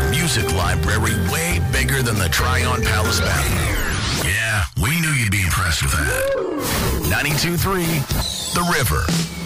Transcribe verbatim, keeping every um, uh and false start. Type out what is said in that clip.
music library way bigger than the Tryon Palace bathroom. Yeah, we knew you'd be impressed with that. ninety-two point three, The River.